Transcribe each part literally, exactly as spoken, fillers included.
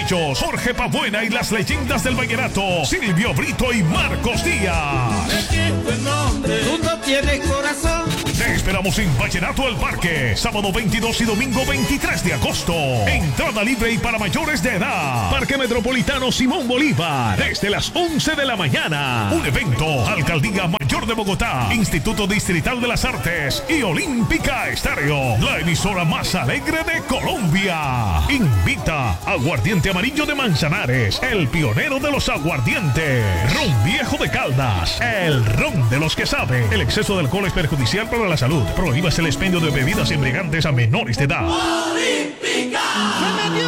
ellos, Jorge Pambuena y las leyendas del vallenato, Silvio Brito y Marcos Díaz. Tú no tienes corazón. Te esperamos en Vallenato El Parque, sábado veintidós y domingo veintitrés de agosto. Entrada libre y para mayores de edad. Parque Metropolitano Simón Bolívar, desde las once de la mañana. Un evento, Alcaldía Mayor de Bogotá, Instituto Distrital de las Artes y Olímpica Estéreo, la emisora más alegre de Colombia. Invita Aguardiente Amarillo de Manzanares, el pionero de los aguardientes. Ron Viejo de Caldas, el ron de los que sabe. El exceso de alcohol es perjudicial para la salud. Prohíbas el expendio de bebidas embriagantes a menores de edad. ¡Olímpica! ¡Se metió!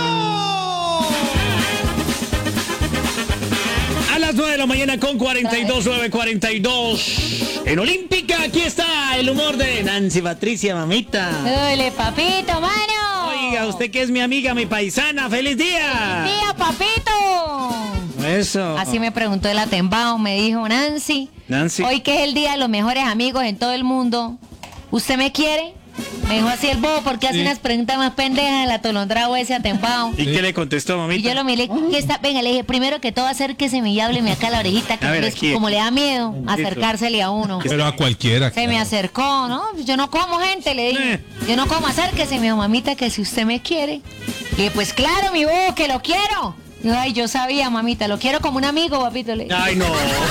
A las nueve de la mañana con cuarenta y dos, nueve cuarenta y dos. En Olímpica, aquí está el humor de Nancy Patricia, mamita. Dale, papito, mano. Oiga, usted que es mi amiga, mi paisana, ¡feliz día! ¡Feliz día, papito! Eso. Así me preguntó el atembao, me dijo Nancy. Nancy. Hoy que es el día de los mejores amigos en todo el mundo, ¿usted me quiere? Me dijo así el bobo, porque hace Sí. unas preguntas más pendejas el atolondrado ese atembao. ¿Y qué le contestó, mamita? Y yo lo miré, ¿qué está? Venga, le dije, primero que todo acérquese y hábleme acá a la orejita, que A ver, es aquí. como le da miedo acercársele a uno. Pero a cualquiera. Se me acercó, ¿no? Yo no como, gente, le dije. Eh. Yo no como, acérquese, mi mamita, que si usted me quiere. Le dije, pues claro, mi bobo, que lo quiero. Dijo, ay, yo sabía, mamita, lo quiero como un amigo, papito. Le dije. Ay, no.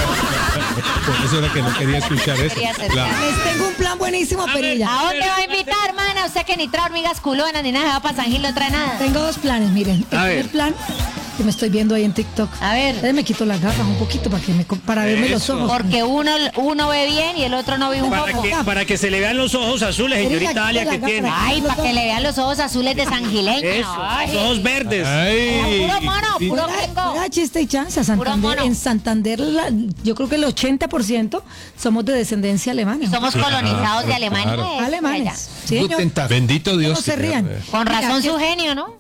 Por eso era que no quería escuchar eso. Quería acercar. Claro. Les tengo un plan buenísimo, Perilla. ¿A dónde va a invitar, hermana? Usted que ni trae hormigas culonas ni nada, va para San Gil, no trae nada. Tengo dos planes, miren. El A ver. primer plan, que me estoy viendo ahí en TikTok. A ver. Entonces me quito las gafas un poquito para que me para verme los Eso. ojos. Porque uno, uno ve bien y el otro no ve un Para poco. que, para que se le vean los ojos azules, señorita Alia, que tiene. Ay, para que le vean los ojos azules de sangileño. Eso, Ay. los ojos verdes. Ay. Puro mono, puro Pura, gringo. pura chiste y chanza, Puro Santander. mono. En Santander, la- yo creo que el ochenta por ciento somos de descendencia alemana. Somos colonizados de Alemania. claro. eh, allá. Alemanes. Sí, señor. Bendito Dios. No se que- rían. Con razón Mira, su genio, ¿no?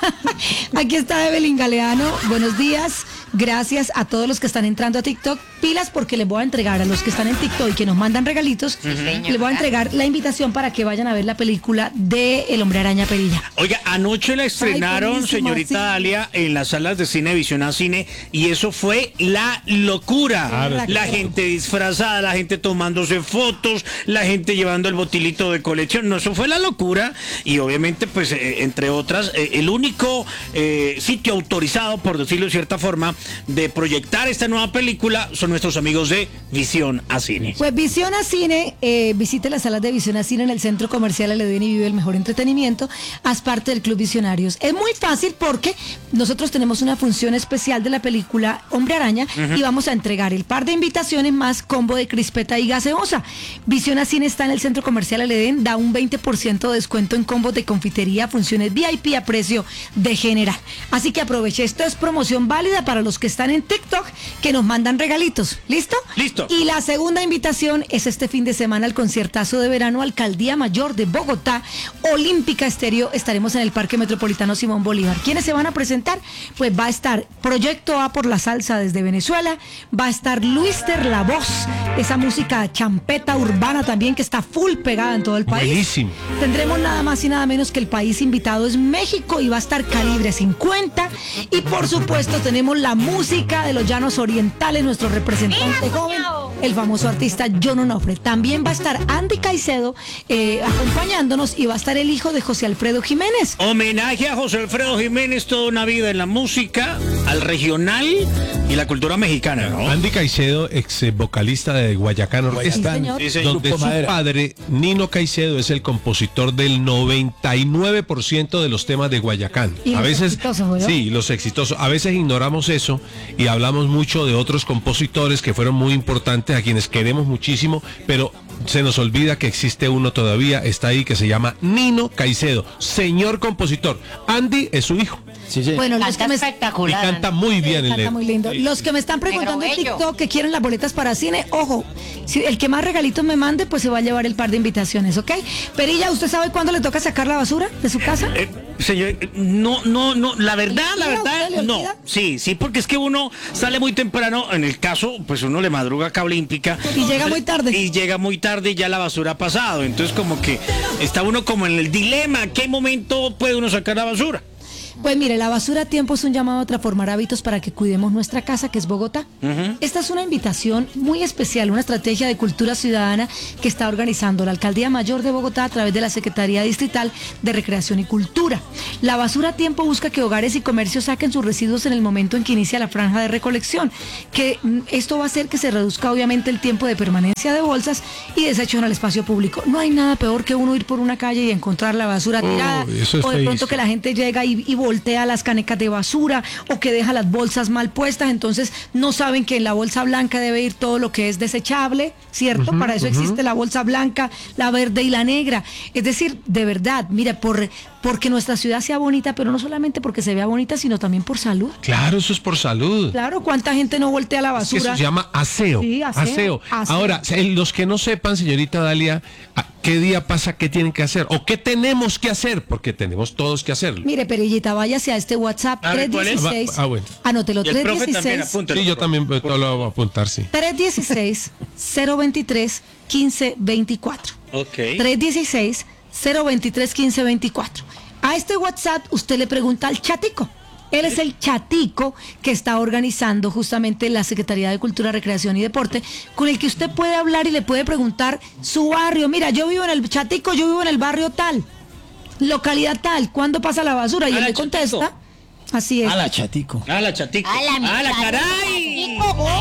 Aquí está Evelyn Galeano. Buenos días. Gracias a todos los que están entrando a TikTok. Pilas porque les voy a entregar a los que están en TikTok y que nos mandan regalitos. Les voy a entregar la invitación para que vayan a ver la película de El Hombre Araña Perilla. Oiga, anoche la estrenaron, buenísima, señorita sí. Dalia, en las salas de cine, Visión a Cine, y eso fue la locura. Claro. La gente disfrazada, la gente tomándose fotos, la gente llevando el botilito de colección. No, eso fue la locura. Y obviamente, pues, eh, entre otras, eh, el único eh, sitio autorizado, por decirlo de cierta forma, de proyectar esta nueva película son nuestros amigos de Visión a Cine. Pues Visión a Cine, eh, visite las salas de Visión a Cine en el Centro Comercial Aledén y vive el mejor entretenimiento. Haz parte del Club Visionarios. Es muy fácil porque nosotros tenemos una función especial de la película Hombre Araña y vamos a entregar el par de invitaciones más combo de crispeta y gaseosa. Visión a Cine está en el Centro Comercial Aledén, da un veinte por ciento de descuento en combos de confitería, funciones V I P a precio de general. Así que aproveche, esto es promoción válida para los que están en TikTok que nos mandan regalitos. ¿Listo? Listo. Y la segunda invitación es este fin de semana al conciertazo de verano Alcaldía Mayor de Bogotá, Olímpica Estéreo. Estaremos en el Parque Metropolitano Simón Bolívar. ¿Quiénes se van a presentar? Pues va a estar Proyecto A por la Salsa desde Venezuela, va a estar Luister La Voz, esa música champeta urbana también que está full pegada en todo el país. Buenísimo. Tendremos nada más y nada menos que el país invitado es México y va a estar Calibre cincuenta. Y por supuesto tenemos la música de los llanos orientales, nuestro representante joven, el famoso artista John Onofre. También va a estar Andy Caicedo eh, acompañándonos y va a estar el hijo de José Alfredo Jiménez. Homenaje a José Alfredo Jiménez, toda una vida en la música, al regional y la cultura mexicana, ¿no? Andy Caicedo, ex eh, vocalista de Guayacán Orquesta, Sí, señor. Sí, señor. donde su padre, Nino Caicedo, es el compositor del noventa y nueve por ciento de los temas de Guayacán. Y a los veces, exitosos, ¿no? sí, los exitosos. A veces ignoramos eso y hablamos mucho de otros compositores que fueron muy importantes, a quienes queremos muchísimo, pero se nos olvida que existe uno todavía, está ahí, que se llama Nino Caicedo, señor compositor. Andy es su hijo. Bueno, los Canta que me, Y espectacular. canta muy bien el Canta muy lindo. Los que me están preguntando en bello. TikTok que quieren las boletas para cine, ojo, si el que más regalitos me mande, pues se va a llevar el par de invitaciones, ¿ok? Perilla, ¿usted sabe cuándo le toca sacar la basura de su casa? Eh, señor, eh, no, no, no, la verdad, la ¿Le olvida verdad, usted, le no. olvida? Sí, sí, porque es que uno sale muy temprano, en el caso, pues uno le madruga acá a Olímpica. Y llega muy tarde. Y llega muy tarde y ya la basura ha pasado. Entonces como que está uno como en el dilema, ¿qué momento puede uno sacar la basura? Pues mire, la basura a tiempo es un llamado a transformar hábitos para que cuidemos nuestra casa, que es Bogotá. Uh-huh. Esta es una invitación muy especial, una estrategia de cultura ciudadana que está organizando la Alcaldía Mayor de Bogotá a través de la Secretaría Distrital de Recreación y Cultura. La basura a tiempo busca que hogares y comercios saquen sus residuos en el momento en que inicia la franja de recolección, que esto va a hacer que se reduzca obviamente el tiempo de permanencia de bolsas y desechos en el espacio público. No hay nada peor que uno ir por una calle y encontrar la basura tirada, oh, eso es o de pronto feísimo. que la gente llega y, y voltea las canecas de basura, o que deja las bolsas mal puestas, entonces no saben que en la bolsa blanca debe ir todo lo que es desechable, ¿cierto? Uh-huh, Para eso uh-huh. existe la bolsa blanca, la verde y la negra. Es decir, de verdad, mira, por porque nuestra ciudad sea bonita, pero no solamente porque se vea bonita, sino también por salud. Claro, eso es por salud. Claro, ¿cuánta gente no voltea la basura? Es que eso se llama aseo. Sí, aseo, aseo. aseo. Ahora, los que no sepan, señorita Dalia, ¿qué día pasa? ¿Qué tienen que hacer? ¿O qué tenemos que hacer? Porque tenemos todos que hacerlo. Mire, Perillita, váyase a este WhatsApp tres dieciséis. Ah, bueno. Anótelo, tres dieciséis. Sí, yo también lo voy a apuntar, sí. tres dieciséis, cero veintitrés, quince veinticuatro. Ok. tres dieciséis, cero veintitrés, quince veinticuatro. A este WhatsApp usted le pregunta al chatico. Él es el chatico que está organizando justamente la Secretaría de Cultura, Recreación y Deporte, con el que usted puede hablar y le puede preguntar su barrio. Mira, yo vivo en el chatico, yo vivo en el barrio tal, localidad tal, ¿cuándo pasa la basura? Y él le contesta. Así es. A la chatico. A la chatico. A la, a la caray.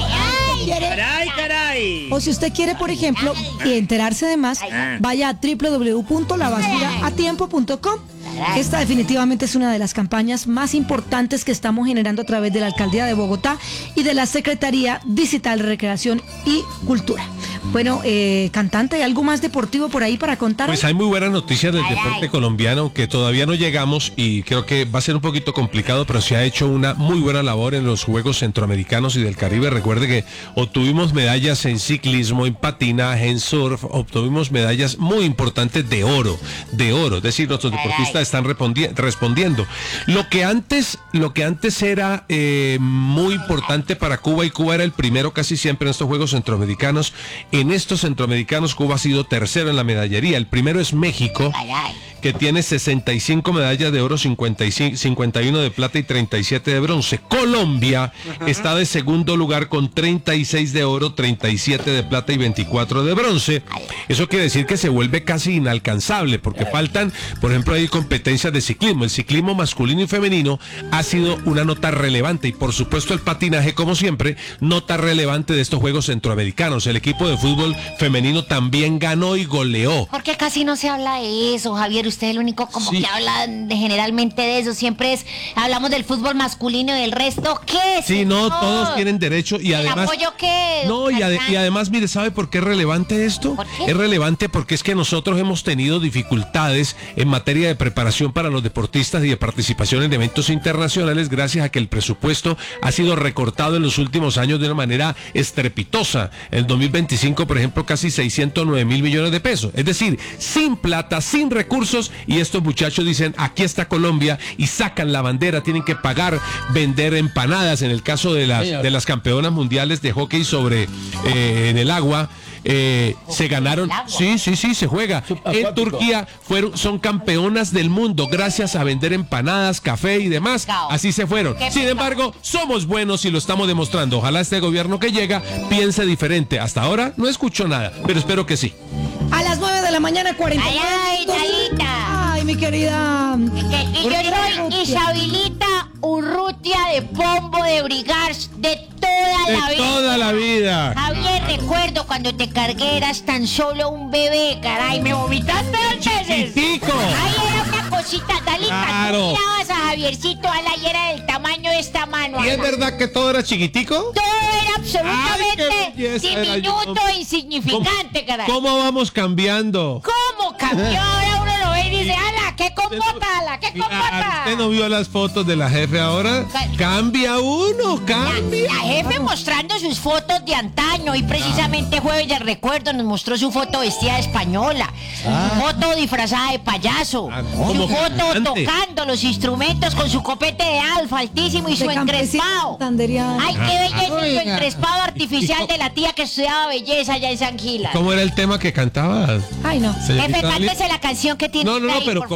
Caray, caray. O si usted quiere, por ejemplo, enterarse de más, vaya a doble u doble u doble u punto la basura a tiempo punto com. Esta definitivamente es una de las campañas más importantes que estamos generando a través de la Alcaldía de Bogotá y de la Secretaría Distrital de Recreación y Cultura. Bueno, eh, cantante, ¿hay algo más deportivo por ahí para contar? Pues hay muy buenas noticias del deporte colombiano, aunque todavía no llegamos y creo que va a ser un poquito complicado, pero se ha hecho una muy buena labor en los Juegos Centroamericanos y del Caribe. Recuerde que obtuvimos medallas en ciclismo, en patinaje, en surf, obtuvimos medallas muy importantes de oro, de oro, es decir, nuestros deportistas están respondi- respondiendo. Lo que antes, lo que antes era eh, muy importante para Cuba, y Cuba era el primero casi siempre en estos Juegos Centroamericanos. En estos centroamericanos Cuba ha sido tercero en la medallería. El primero es México, que tiene sesenta y cinco medallas de oro, cincuenta y cinco, cincuenta y uno de plata y treinta y siete de bronce. Colombia está de segundo lugar con treinta y seis de oro, treinta y siete de plata y veinticuatro de bronce. Eso quiere decir que se vuelve casi inalcanzable, porque faltan, por ejemplo, hay competencias de ciclismo. El ciclismo masculino y femenino ha sido una nota relevante, y por supuesto el patinaje, como siempre, nota relevante de estos Juegos Centroamericanos. El equipo de fútbol femenino también ganó y goleó. Porque casi no se habla de eso, Javier. Usted es el único como Sí. que habla de, generalmente de eso. Siempre es, hablamos del fútbol masculino y del resto, ¿qué? Sí, no, señor? todos tienen derecho y ¿El además... apoyo qué? No, y, ade- y además, mire, ¿sabe por qué es relevante esto? ¿Por qué? Es relevante porque es que nosotros hemos tenido dificultades en materia de preparación para los deportistas y de participación en eventos internacionales, gracias a que el presupuesto ha sido recortado en los últimos años de una manera estrepitosa. En dos mil veinticinco, por ejemplo, casi seiscientos nueve mil millones de pesos. Es decir, sin plata, sin recursos, y estos muchachos dicen, aquí está Colombia, y sacan la bandera, tienen que pagar, vender empanadas. En el caso de las, de las campeonas mundiales de hockey sobre eh, en el agua, eh, se ganaron, sí, sí, sí, se juega. En Turquía fueron, son campeonas del mundo gracias a vender empanadas, café y demás. Así se fueron. Sin embargo, somos buenos y lo estamos demostrando. Ojalá este gobierno que llega piense diferente. Hasta ahora no escucho nada, pero espero que sí. A las nueve de la mañana, cuarenta y Ay, ay, nueve minutos. Talita. Ay, mi querida. Que- Y yo soy Isabilita Urrutia de Pombo de Brigars de toda la De vida. toda la vida. Javier, recuerdo cuando te cargué, eras tan solo un bebé, caray, me vomitaste dos veces. Chiquitico. Ahí era una cosita, Talita, Claro. tú mirabas a Javiercito Ala y era del tamaño de esta mano. ¿Y es Ana. verdad que todo era chiquitico? Todo era absolutamente Ay, qué belleza era diminuto yo. e insignificante, caray. ¿Cómo vamos cambiando? ¿Cómo cambió? Ahora uno lo ve y dice, ala, qué compota, ala, qué compota. ¿Usted no vio las fotos de la jefe ahora? Cambia uno, cambia. La jefe mostrando sus fotos de antaño y precisamente jueves de recuerdo nos mostró su foto vestida de española, su foto disfrazada de payaso, Ah, su como foto cantante. tocando los instrumentos con su copete de alfa altísimo y su De campesina encrespado. santanderiana. Ay, qué belleza y su Oiga. encrespado artificial de la tía que estudiaba belleza allá en San Gilas. ¿Cómo era el tema que cantaba? Ay, no. señorita Jefe, Dalia? cántese la canción que tiene No, no, no, ahí, pero por- ¿cómo se llamaba?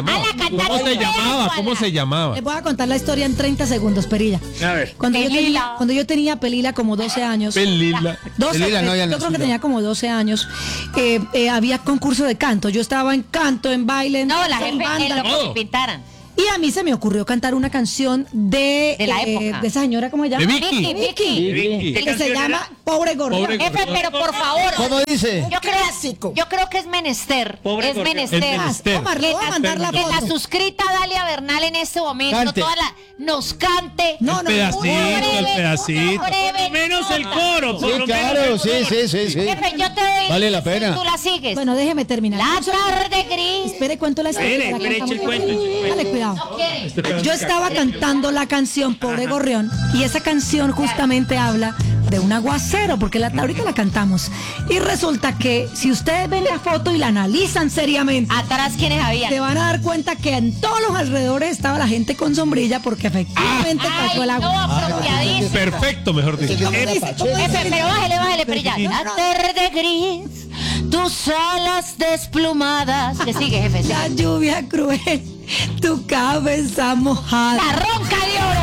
A la cantar ¿Cómo se un llamaba? beso, ¿Cómo Ala. se llamaba? Les voy a contar la historia en treinta segundos, Perilla. A ver. Cuando yo, Pelila. tenía, cuando yo tenía Pelila como doce años. Pelila. doce, Pelila no había yo creo que nacido. tenía como doce años. eh, eh, había concurso de canto. Yo estaba en canto, en baile, en, No, la en jefe banda. en lo que todo. me pintaran. Y a mí se me ocurrió cantar una canción de, De la eh, época. de esa señora, ¿cómo se llama? De Vicky. Vicky, Vicky. Vicky. ¿Qué Que se canción llama era? Pobre Gorrión. Pobre Jefe, pero por favor. ¿Cómo dice? Yo creo, Clásico. yo creo que es menester. Pobre es gorrión. menester. Es menester. Omar, le voy a Que- mandar la que la foto. suscrita Dalia Bernal en este momento Cante. toda la, nos cante. No, no, pedacito, no. una el breve- pedacito. una breve Por lo menos el nota. coro. Por Sí, lo claro, menos sí, el coro. sí, sí, sí. Jefe, yo te doy. Vale la pena. Tú la sigues. Bueno, déjeme terminar. La tarde gris. Espere, cuento la historia. Espere, la espere, cantamos. eche el cuento, eche el cuento. Dale, cuidado. No quiere. Yo estaba cantando la canción Pobre Gorrión y esa canción justamente habla de un aguacero, porque la, ahorita la cantamos. Y resulta que si ustedes ven la foto y la analizan seriamente, Atrás, ¿quiénes había? se van a dar cuenta que en todos los alrededores estaba la gente con sombrilla porque efectivamente cayó el Ay, no, agua. apropiadísimo. Perfecto, mejor dicho. Jefe, pero bájale, bájale, pero ya. La tarde gris, tus alas desplumadas. ¿Qué sigue, jefe? La lluvia cruel, tu cabeza mojada. La ronca de oro.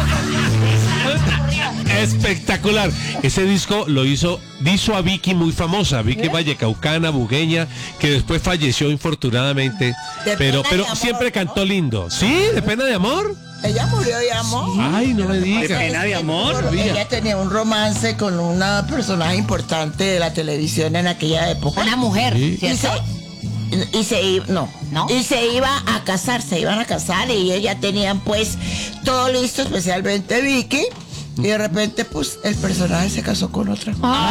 Espectacular. Ese disco lo hizo, hizo a Vicky muy famosa, Vicky Vallecaucana, bugueña, que después falleció infortunadamente, De pero, pena pero de amor, siempre ¿no? cantó lindo. ¿Sí? ¿De pena de amor? Ella murió de amor. Ay, no me ¿De digas. pena de amor? Ella tenía un romance con una personaje importante de la televisión en aquella época. Una mujer, Y ¿cierto? se, y se iba, no, ¿No? y se iba a casar, se iban a casar y ellos ya tenían pues todo listo, especialmente Vicky, y de repente pues el personaje se casó con otra.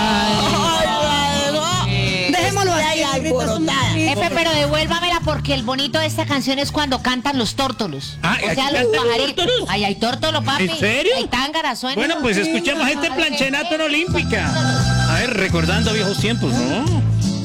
Dejémoslo así, Ay, ahorita es un- alborotada. Jefe, pero devuélvamela porque el bonito de esta canción es cuando cantan los tórtolos. Ah, o sea, ¿aquí los cantan los pajaritos. tórtolos? Ay, hay tórtolos, papi. ¿En serio? Hay tángaras, suena. Bueno, pues escuchemos este planchenato en Olímpica. A ver, recordando viejos tiempos, ¿no?